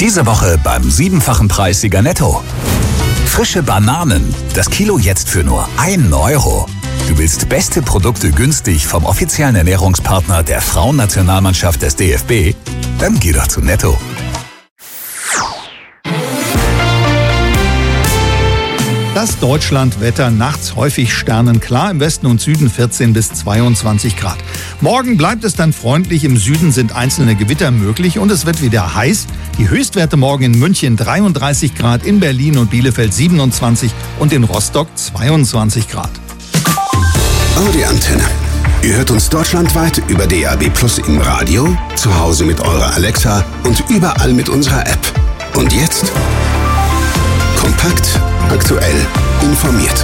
Diese Woche beim 7-fachen Preissieger Netto. Frische Bananen, das Kilo jetzt für nur 1 Euro. Du willst beste Produkte günstig vom offiziellen Ernährungspartner der Frauennationalmannschaft des DFB? Dann geh doch zu Netto. Das Deutschlandwetter, nachts häufig sternenklar, im Westen und Süden 14 bis 22 Grad. Morgen bleibt es dann freundlich, im Süden sind einzelne Gewitter möglich und es wird wieder heiß. Die Höchstwerte morgen in München 33 Grad, in Berlin und Bielefeld 27 und in Rostock 22 Grad. Audi Antenne. Ihr hört uns deutschlandweit über DAB+ im Radio, zu Hause mit eurer Alexa und überall mit unserer App. Und jetzt kompakt, aktuell, informiert.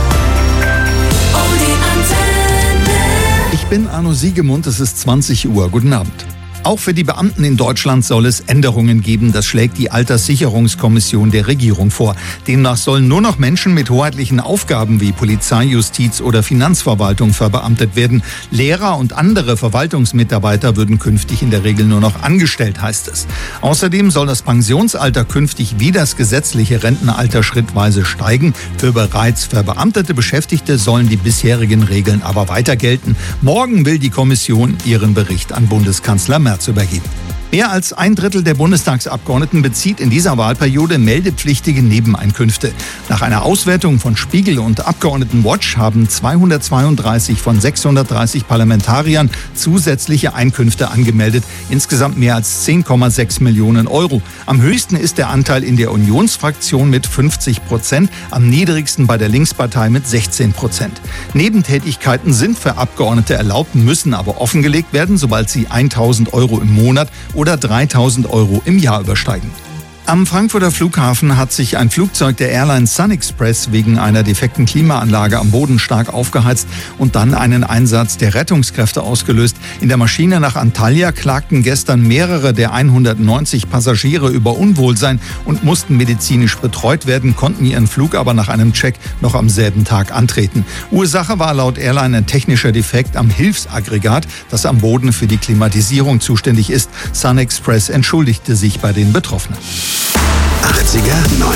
Ich bin Arno Siegemund, es ist 20 Uhr. Guten Abend. Auch für die Beamten in Deutschland soll es Änderungen geben. Das schlägt die Alterssicherungskommission der Regierung vor. Demnach sollen nur noch Menschen mit hoheitlichen Aufgaben wie Polizei, Justiz oder Finanzverwaltung verbeamtet werden. Lehrer und andere Verwaltungsmitarbeiter würden künftig in der Regel nur noch angestellt, heißt es. Außerdem soll das Pensionsalter künftig wie das gesetzliche Rentenalter schrittweise steigen. Für bereits verbeamtete Beschäftigte sollen die bisherigen Regeln aber weiter gelten. Morgen will die Kommission ihren Bericht an Bundeskanzler Merz übergeben. Mehr als 1/3 der Bundestagsabgeordneten bezieht in dieser Wahlperiode meldepflichtige Nebeneinkünfte. Nach einer Auswertung von Spiegel und Abgeordnetenwatch haben 232 von 630 Parlamentariern zusätzliche Einkünfte angemeldet. Insgesamt mehr als 10,6 Millionen Euro. Am höchsten ist der Anteil in der Unionsfraktion mit 50%, am niedrigsten bei der Linkspartei mit 16%. Nebentätigkeiten sind für Abgeordnete erlaubt, müssen aber offengelegt werden, sobald sie 1.000 Euro im Monat oder 3.000 Euro im Jahr übersteigen. Am Frankfurter Flughafen hat sich ein Flugzeug der Airline SunExpress wegen einer defekten Klimaanlage am Boden stark aufgeheizt und dann einen Einsatz der Rettungskräfte ausgelöst. In der Maschine nach Antalya klagten gestern mehrere der 190 Passagiere über Unwohlsein und mussten medizinisch betreut werden, konnten ihren Flug aber nach einem Check noch am selben Tag antreten. Ursache war laut Airline ein technischer Defekt am Hilfsaggregat, das am Boden für die Klimatisierung zuständig ist. SunExpress entschuldigte sich bei den Betroffenen. 80er,